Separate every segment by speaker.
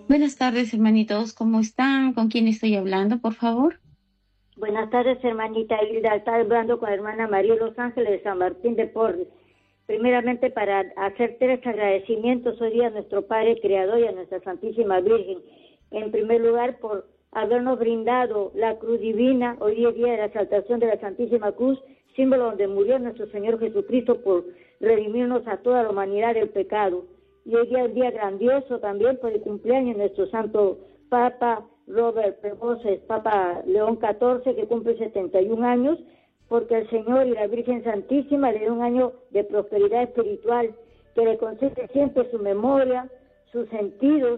Speaker 1: Buenas tardes, hermanitos. ¿Cómo están? ¿Con quién estoy hablando, por favor?
Speaker 2: Buenas tardes, hermanita Hilda. Está hablando con la hermana María Los Ángeles de San Martín de Porres. Primeramente, para hacer tres agradecimientos hoy día a nuestro Padre Creador y a nuestra Santísima Virgen. En primer lugar, por habernos brindado la cruz divina, hoy día de la exaltación de la Santísima Cruz, símbolo donde murió nuestro Señor Jesucristo por redimirnos a toda la humanidad del pecado. Y hoy día es un día grandioso también por el cumpleaños de nuestro Santo Papa Robert Prevost, Papa León XIV, que cumple 71 años, porque el Señor y la Virgen Santísima le den un año de prosperidad espiritual, que le concede siempre su memoria, sus sentidos,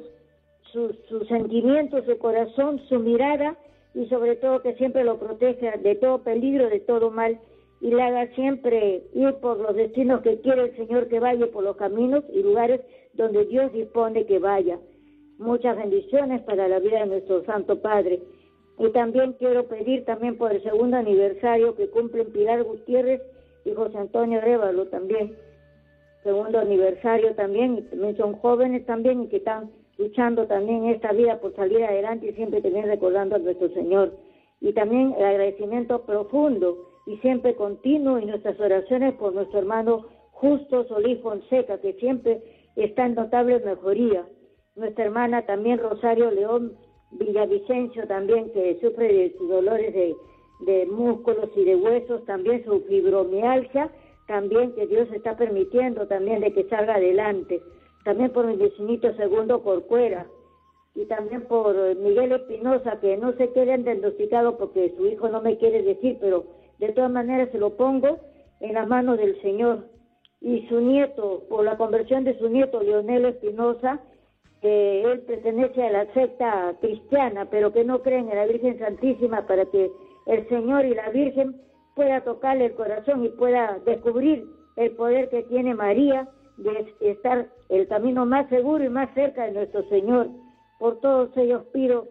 Speaker 2: sus sentimientos, su corazón, su mirada, y sobre todo que siempre lo proteja de todo peligro, de todo mal, y le haga siempre ir por los destinos que quiere el Señor que vaya, por los caminos y lugares donde Dios dispone que vaya. Muchas bendiciones para la vida de nuestro Santo Padre. Y también quiero pedir también por el segundo aniversario que cumplen Pilar Gutiérrez y José Antonio Révalo también. Segundo aniversario también, y también son jóvenes también y que están luchando también en esta vida por salir adelante y siempre también recordando a nuestro Señor. Y también el agradecimiento profundo y siempre continuo en nuestras oraciones por nuestro hermano Justo Solís Fonseca, que siempre está en notable mejoría. Nuestra hermana también Rosario León Villavicencio también, que sufre de sus dolores de músculos y de huesos, también su fibromialgia, también que Dios está permitiendo también de que salga adelante. También por mi vecinito Segundo Corcuera, y también por Miguel Espinosa, que no sé qué le han diagnosticado porque su hijo no me quiere decir, pero de todas maneras se lo pongo en las manos del Señor. Y su nieto, por la conversión de su nieto Leonel Espinosa, que él pertenece a la secta cristiana, pero que no creen en la Virgen Santísima, para que el Señor y la Virgen pueda tocarle el corazón y pueda descubrir el poder que tiene María de estar el camino más seguro y más cerca de nuestro Señor. Por todos ellos pido,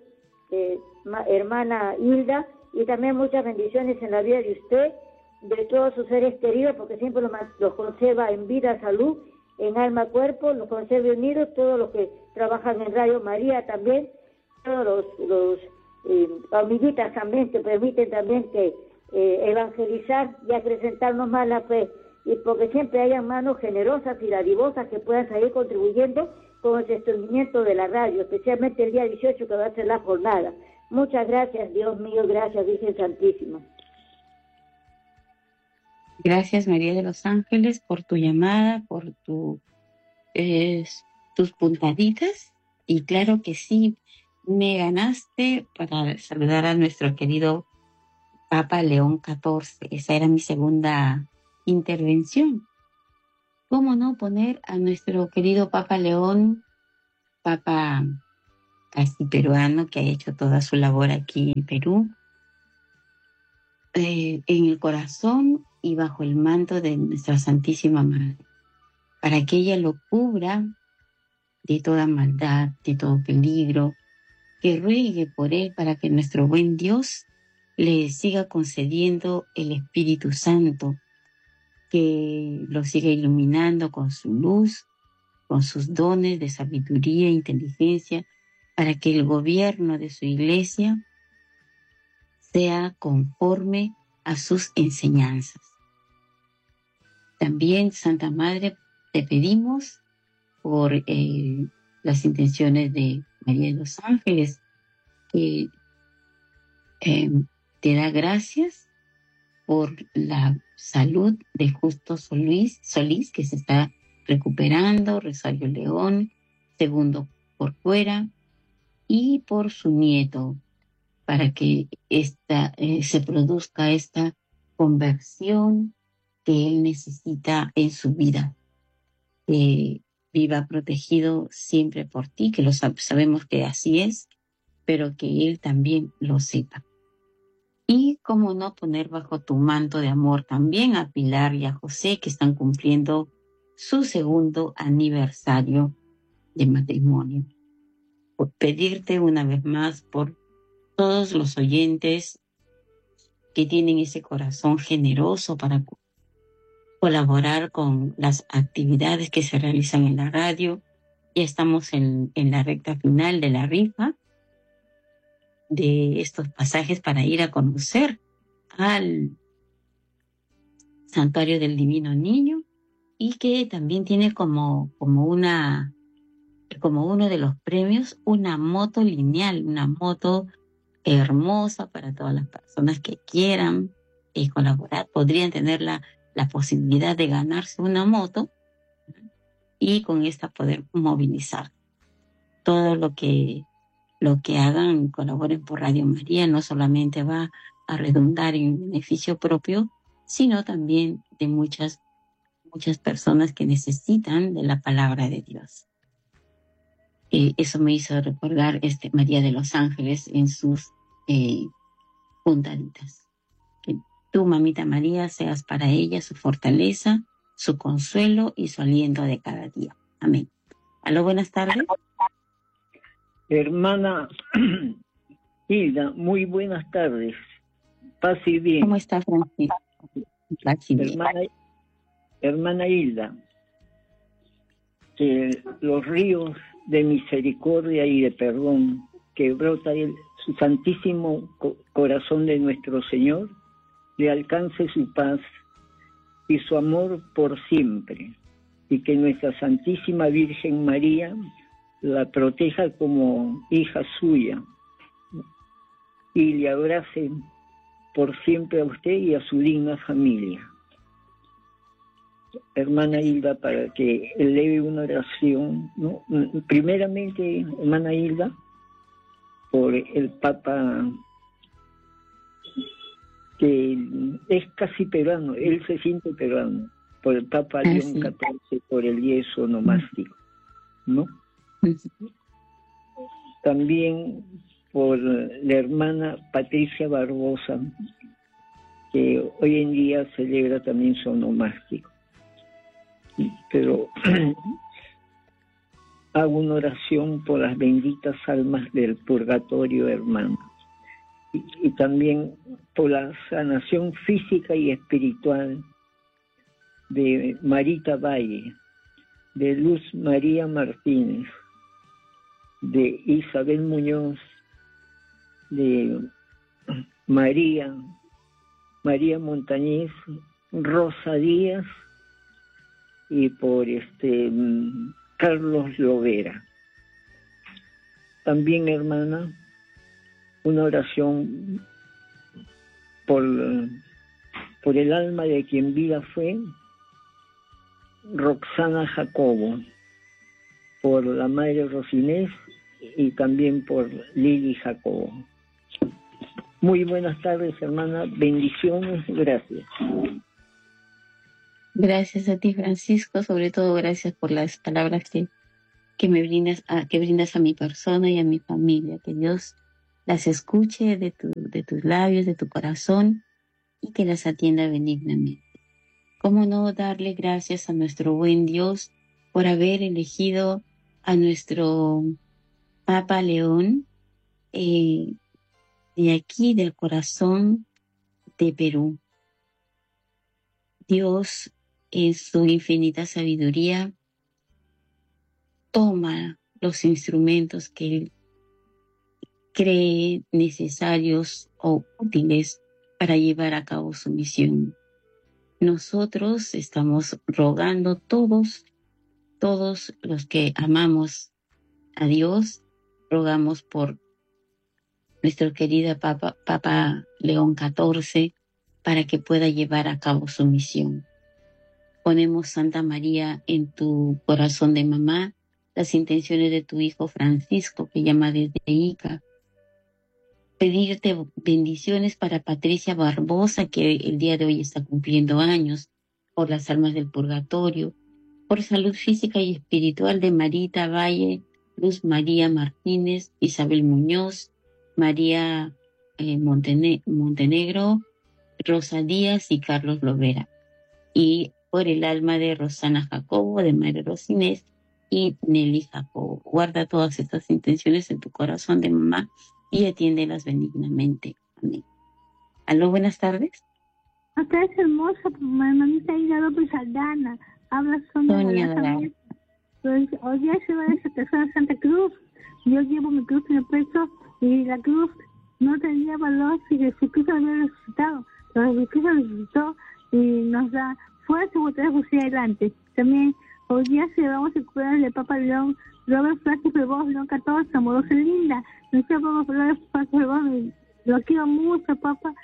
Speaker 2: hermana Hilda, y también muchas bendiciones en la vida de usted, de todos sus seres queridos, porque siempre los conserva en vida, salud, en alma, cuerpo, los conserve unidos, todos los que trabajan en Radio María también, todos los amiguitas también, que permiten también que evangelizar y acrecentarnos más la fe, y porque siempre hayan manos generosas y dadivosas que puedan seguir contribuyendo con el sostenimiento de la radio, especialmente el día 18 que va a ser la jornada. Muchas gracias, Dios mío, gracias, Virgen Santísima.
Speaker 1: Gracias, María de los Ángeles, por tu llamada, por eh, tus puntaditas. Y claro que sí, me ganaste para saludar a nuestro querido Papa León XIV. Esa era mi segunda intervención. ¿Cómo no poner a nuestro querido Papa León, Papa casi peruano, que ha hecho toda su labor aquí en Perú, en el corazón y bajo el manto de nuestra Santísima Madre, para que ella lo cubra de toda maldad, de todo peligro, que ruegue por él para que nuestro buen Dios le siga concediendo el Espíritu Santo, que lo siga iluminando con su luz, con sus dones de sabiduría e inteligencia, para que el gobierno de su iglesia sea conforme a sus enseñanzas. También, Santa Madre, te pedimos por las intenciones de María de los Ángeles, que te da gracias por la salud de Justo Solís, que se está recuperando, Rosario León, Segundo Corcuera, y por su nieto, para que se produzca esta conversión que él necesita en su vida, que viva protegido siempre por ti, que sabemos que así es, pero que él también lo sepa. Y cómo no poner bajo tu manto de amor también a Pilar y a José, que están cumpliendo su segundo aniversario de matrimonio. Por pedirte una vez más por todos los oyentes que tienen ese corazón generoso para colaborar con las actividades que se realizan en la radio, Ya estamos en la recta final de la rifa de estos pasajes para ir a conocer al Santuario del Divino Niño, y que también tiene como uno de los premios una moto lineal, una moto hermosa para todas las personas que quieran colaborar. Podrían tener la posibilidad de ganarse una moto y con esta poder movilizar todo lo que hagan, colaboren por Radio María. No solamente va a redundar en beneficio propio, sino también de muchas personas que necesitan de la palabra de Dios. Eso me hizo recordar María de los Ángeles en sus puntaditas. Que tú, mamita María, seas para ella su fortaleza, su consuelo y su aliento de cada día. Amén. Aló, buenas tardes.
Speaker 3: Hermana Hilda, muy buenas tardes. Paz y bien.
Speaker 1: ¿Cómo está, Francisco? Paz y bien.
Speaker 3: Hermana Hilda, que los ríos de misericordia y de perdón que brota su santísimo corazón de nuestro Señor, le alcance su paz y su amor por siempre, y que nuestra Santísima Virgen María la proteja como hija suya y le abrace por siempre a usted y a su digna familia. Hermana Hilda, para que eleve una oración, ¿no? Primeramente, hermana Hilda, por el Papa, que es casi peruano, él se siente peruano, por el Papa León XIV, por el yeso nomástico, ¿no? También por la hermana Patricia Barbosa, que hoy en día celebra también su onomástico. Pero hago una oración por las benditas almas del purgatorio, hermano, y también por la sanación física y espiritual de Marita Valle, de Luz María Martínez, de Isabel Muñoz, de María Montañez, Rosa Díaz, y por Carlos Lovera. También, hermana, una oración por el alma de quien vida fue Roxana Jacobo, por la madre Rosinés y también por Lili Jacobo. Muy buenas tardes, hermana. Bendiciones. Gracias.
Speaker 1: Gracias a ti, Francisco. Sobre todo, gracias por las palabras que brindas a mi persona y a mi familia. Que Dios las escuche de tus labios, de tu corazón, y que las atienda benignamente. ¿Cómo no darle gracias a nuestro buen Dios por haber elegido a nuestro Papa León de aquí, del corazón de Perú? Dios, en su infinita sabiduría, toma los instrumentos que Él cree necesarios o útiles para llevar a cabo su misión. Nosotros estamos rogando, todos los que amamos a Dios, rogamos por nuestro querido Papa León XIV, para que pueda llevar a cabo su misión. Ponemos, Santa María, en tu corazón de mamá las intenciones de tu hijo Francisco, que llama desde Ica. Pedirte bendiciones para Patricia Barbosa, que el día de hoy está cumpliendo años, por las almas del purgatorio, por salud física y espiritual de Marita Valle, Luz María Martínez, Isabel Muñoz, María Montenegro, Rosa Díaz y Carlos Lovera. Y por el alma de Rosana Jacobo, de María Rosinés y Nelly Jacobo. Guarda todas estas intenciones en tu corazón de mamá y atiéndelas benignamente. Amén. Aló, buenas tardes.
Speaker 4: Usted es hermosa, mamita Hilda López Aldana. Habla Sonia.
Speaker 1: Sonia Dorada.
Speaker 4: Pues, hoy día se va a esa persona Santa Cruz. Yo llevo mi cruz en el pecho y la cruz no tenía valor si Jesucristo había resucitado. Pero Jesucristo resucitó y nos da fuerza y otra vez hacia adelante. También hoy día celebramos el cumpleaños del Papa León Robert Francis Prevost, León XIV, amorosa y linda. Nuestro Papa Robert Francis Prevost, lo quiero mucho, Papa,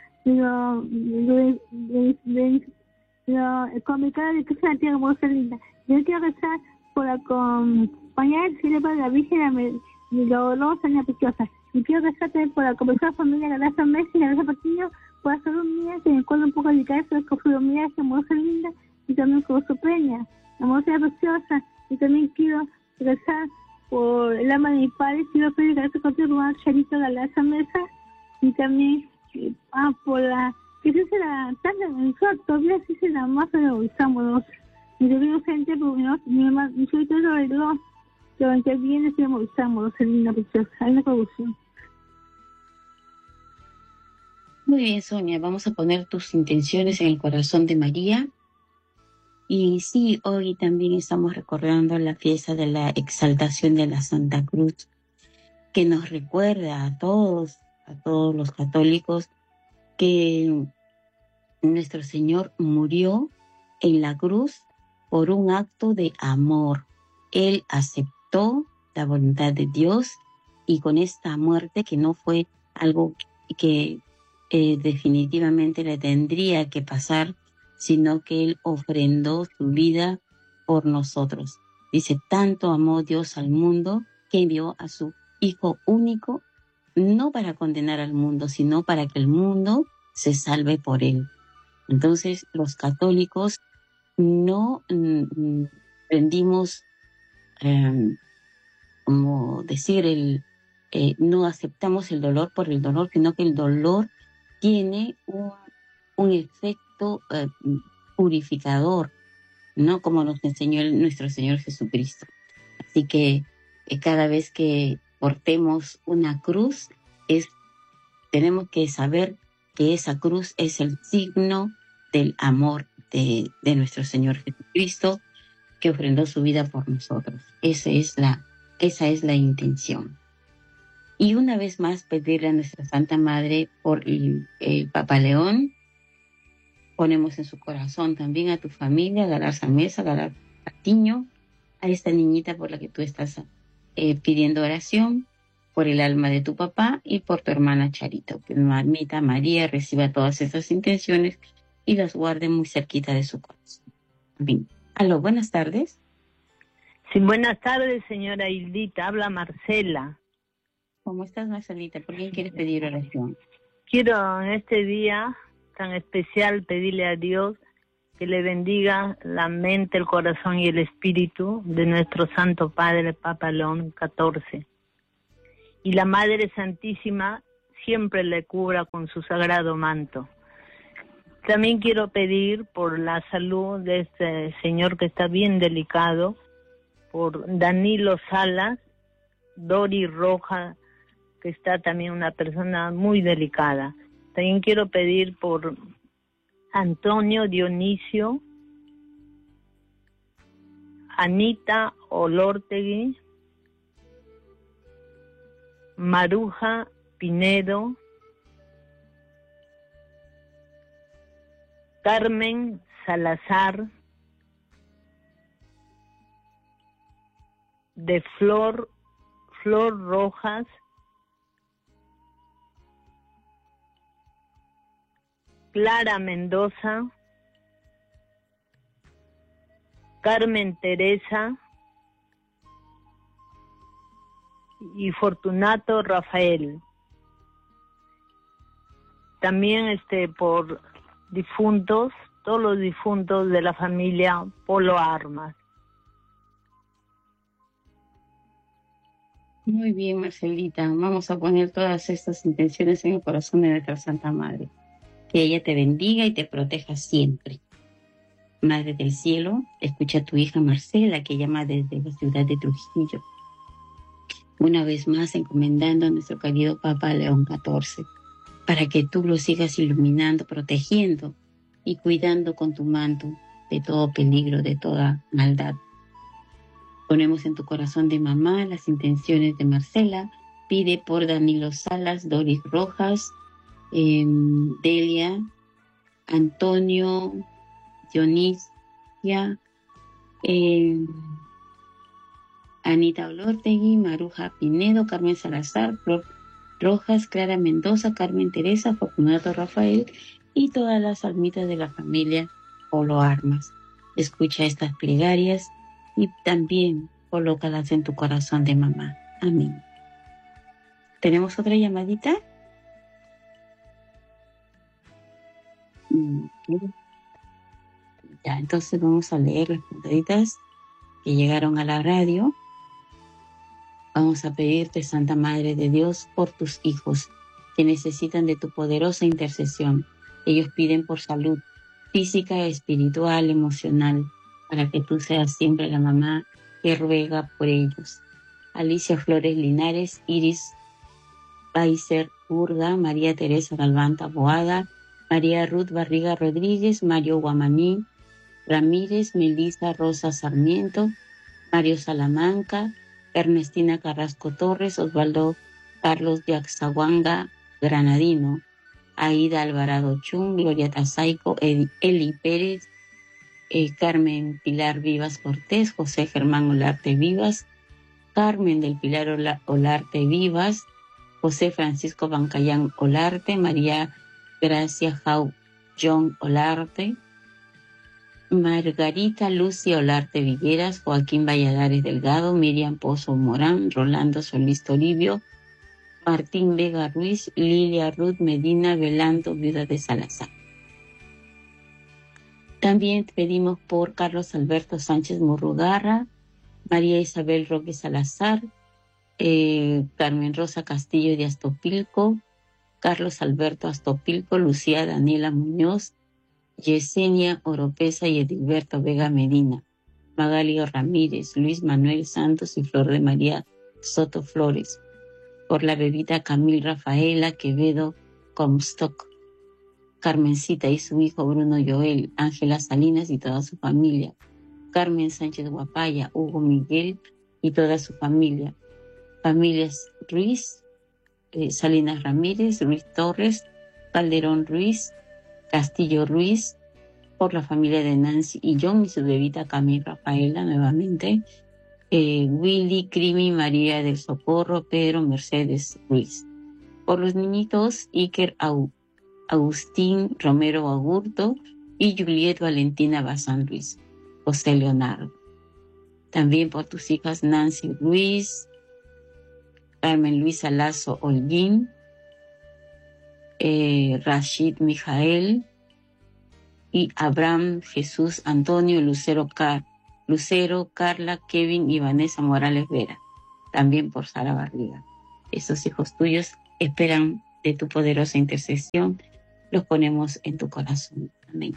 Speaker 4: con mi cara de Cristo la tierra amorosa y linda. Yo quiero rezar por acompañar el cielo de la Virgen dolorosa y preciosa. Y quiero rezar también por la conversión familia Galaza Messi y Galaza Patiño, por la salud mía, que me encuentro un poco delicada, pero con su mía, que amorosa y linda, y también con su peña, amorosa y preciosa. Y también quiero rezar por el alma de mi padre, quiero pedir gracias contigo, Charito Galaza Mesa, y también por la que se hace la tarde todavía se hace la masa de Oizámonos. Y debido gente, porque mi suelto lo arregló, pero que viene se llama Oizámonos, es linda preciosa, hay una producción.
Speaker 1: Muy bien, Sonia, vamos a poner tus intenciones en el corazón de María. Y sí, hoy también estamos recordando la fiesta de la exaltación de la Santa Cruz, que nos recuerda a todos los católicos, que nuestro Señor murió en la cruz por un acto de amor. Él aceptó la voluntad de Dios y con esta muerte, que no fue algo que definitivamente le tendría que pasar, sino que Él ofrendó su vida por nosotros. Dice, tanto amó Dios al mundo que envió a su Hijo único, no para condenar al mundo, sino para que el mundo se salve por Él. Entonces, los católicos no rendimos, como decir, no aceptamos el dolor por el dolor, sino que el dolor tiene un efecto purificador, ¿no? Como nos enseñó nuestro Señor Jesucristo. Así que cada vez que portemos una cruz, tenemos que saber que esa cruz es el signo del amor de nuestro Señor Jesucristo, que ofrendó su vida por nosotros. Esa es la intención. Y una vez más pedirle a nuestra Santa Madre por el Papa León. Ponemos en su corazón también a tu familia, a Galarza Mesa, a Galar Patiño, a esta niñita por la que tú estás pidiendo oración, por el alma de tu papá y por tu hermana Charito. Que mamita María reciba todas estas intenciones y las guarde muy cerquita de su corazón. Bien. Aló, buenas tardes.
Speaker 5: Sí, buenas tardes, señora Hildita. Habla Marcela.
Speaker 1: ¿Cómo estás, Marcelita? ¿Por quién quieres pedir oración?
Speaker 5: Quiero en este día tan especial pedirle a Dios que le bendiga la mente, el corazón y el espíritu de nuestro Santo Padre, Papa León XIV. Y la Madre Santísima siempre le cubra con su sagrado manto. También quiero pedir por la salud de este señor que está bien delicado, por Danilo Salas, Dori Roja, que está también una persona muy delicada. También quiero pedir por Antonio Dionisio, Anita Olortegui, Maruja Pinedo, Carmen Salazar, de Flor Rojas, Clara Mendoza, Carmen Teresa y Fortunato Rafael. También por difuntos, todos los difuntos de la familia Polo Armas.
Speaker 1: Muy bien, Marcelita. Vamos a poner todas estas intenciones en el corazón de nuestra Santa Madre. Que ella te bendiga y te proteja siempre. Madre del Cielo, escucha a tu hija Marcela, que llama desde la ciudad de Trujillo. Una vez más, encomendando a nuestro querido Papa León XIV, para que tú lo sigas iluminando, protegiendo y cuidando con tu manto de todo peligro, de toda maldad. Ponemos en tu corazón de mamá las intenciones de Marcela. Pide por Danilo Salas, Doris Rojas, Delia, Antonio, Dionisia, Anita Olortegui, Maruja Pinedo, Carmen Salazar, Flor Rojas, Clara Mendoza, Carmen Teresa, Fortunato Rafael y todas las almitas de la familia Polo Armas. Escucha estas plegarias y también colócalas en tu corazón de mamá. Amén. ¿Tenemos otra llamadita? Ya, entonces vamos a leer las puntaditas que llegaron a la radio. Vamos a pedirte, Santa Madre de Dios, por tus hijos que necesitan de tu poderosa intercesión. Ellos piden por salud física, espiritual, emocional, para que tú seas siempre la mamá que ruega por ellos. Alicia Flores Linares, Iris Paiser Urga, María Teresa Galván Taboada, María Ruth Barriga Rodríguez, Mario Guamaní Ramírez, Melissa Rosa Sarmiento, Mario Salamanca, Ernestina Carrasco Torres, Osvaldo Carlos de Axahuanga Granadino, Aida Alvarado Chung, Gloria Tazaico, Eli Pérez, Carmen Pilar Vivas Cortés, José Germán Olarte Vivas, Carmen del Pilar Olarte Vivas, José Francisco Bancayán Olarte, María Gracia Jau John Olarte, Margarita Lucia Olarte Vigueras, Joaquín Valladares Delgado, Miriam Pozo Morán, Rolando Solís Toribio, Martín Vega Ruiz, Lilia Ruth Medina Velando, viuda de Salazar. También pedimos por Carlos Alberto Sánchez Murrugarra, María Isabel Roque Salazar, Carmen Rosa Castillo de Astopilco, Carlos Alberto Astopilco, Lucía Daniela Muñoz, Yesenia Oropesa y Edilberto Vega Medina, Magali Ramírez, Luis Manuel Santos y Flor de María Soto Flores, por la bebita Camil Rafaela Quevedo Comstock, Carmencita y su hijo Bruno Joel, Ángela Salinas y toda su familia, Carmen Sánchez Guapaya, Hugo Miguel y toda su familia, familias Ruiz, Salinas Ramírez, Ruiz Torres, Calderón Ruiz, Castillo Ruiz, por la familia de Nancy y John y su bebita Camil Rafaela nuevamente, Willy, Crimi, María del Socorro, Pedro, Mercedes Ruiz. Por los niñitos Iker Agustín Romero Agurto y Juliet Valentina Bazán Ruiz, José Leonardo. También por tus hijas Nancy Ruiz, Carmen Luisa Lazo Holguín, Rashid Mijael y Abraham Jesús Antonio Lucero, Carla, Kevin y Vanessa Morales Vera. También por Sara Barriga. Esos hijos tuyos esperan de tu poderosa intercesión. Los ponemos en tu corazón. Amén.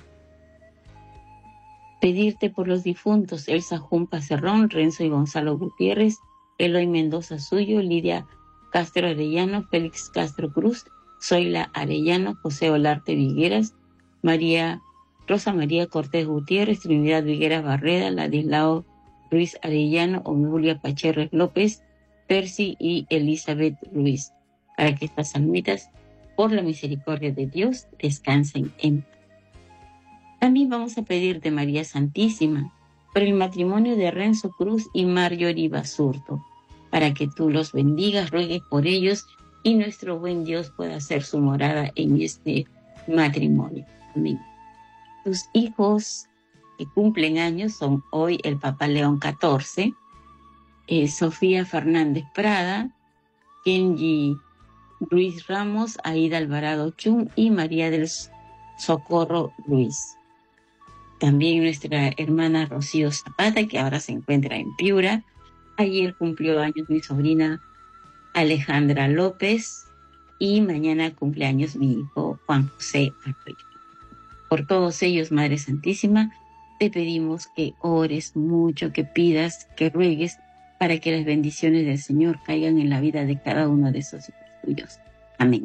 Speaker 1: Pedirte por los difuntos Elsa Jumpa Cerrón, Renzo y Gonzalo Gutiérrez, Eloy Mendoza Suyo, Lidia Castro Arellano, Félix Castro Cruz, Zoila Arellano, José Olarte Vigueras, Rosa María Cortés Gutiérrez, Trinidad Vigueras Barreda, Ladislao Ruiz Arellano, Omulia Pacherres López, Percy y Elizabeth Ruiz, para que estas almitas, por la misericordia de Dios, descansen en paz. También vamos a pedirte, María Santísima, por el matrimonio de Renzo Cruz y Marjorie Basurto, para que tú los bendigas, ruegues por ellos y nuestro buen Dios pueda hacer su morada en este matrimonio. Amén. Tus hijos que cumplen años son hoy el Papa León XIV, Sofía Fernández Prada, Kenji Ruiz Ramos, Aida Alvarado Chung y María del Socorro Ruiz. También nuestra hermana Rocío Zapata, que ahora se encuentra en Piura. Ayer cumplió años mi sobrina Alejandra López y mañana cumpleaños mi hijo Juan José Arroyo. Por todos ellos, Madre Santísima, te pedimos que ores mucho, que pidas, que ruegues para que las bendiciones del Señor caigan en la vida de cada uno de esos hijos tuyos. Amén.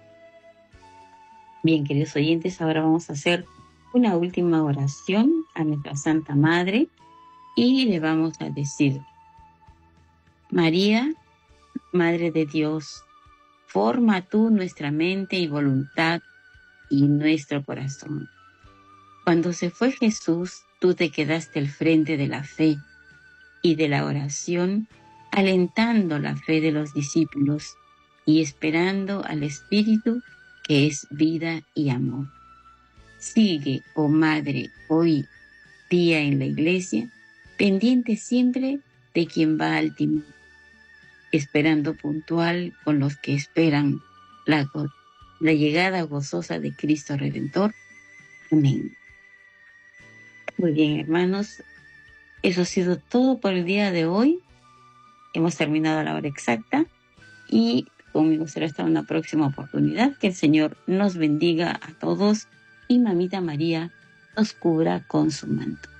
Speaker 1: Bien, queridos oyentes, ahora vamos a hacer una última oración a nuestra Santa Madre Y le vamos a decir: María, Madre de Dios, forma tú nuestra mente y voluntad y nuestro corazón. Cuando se fue Jesús, tú te quedaste al frente de la fe y de la oración, alentando la fe de los discípulos y esperando al Espíritu, que es vida y amor. Sigue, oh Madre, hoy día en la iglesia, pendiente siempre de quien va al timón, esperando puntual con los que esperan la llegada gozosa de Cristo Redentor. Amén. Muy bien, hermanos, eso ha sido todo por el día de hoy. Hemos terminado a la hora exacta y conmigo será hasta una próxima oportunidad. Que el Señor nos bendiga a todos y Mamita María nos cubra con su manto.